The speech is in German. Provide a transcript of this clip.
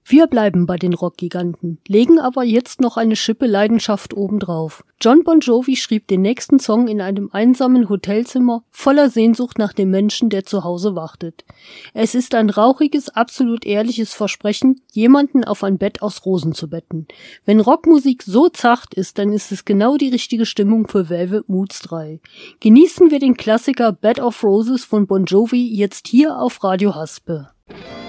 Wir bleiben bei den Rockgiganten, legen aber jetzt noch eine Schippe Leidenschaft obendrauf. Jon Bon Jovi schrieb den nächsten Song in einem einsamen Hotelzimmer voller Sehnsucht nach dem Menschen, der zu Hause wartet. Es ist ein rauchiges, absolut ehrliches Versprechen, jemanden auf ein Bett aus Rosen zu betten. Wenn Rockmusik so zart ist, dann ist es genau die richtige Stimmung für Velvet Moods 3. Genießen wir den Klassiker Bed of Roses von Bon Jovi jetzt hier auf Radio Haspe.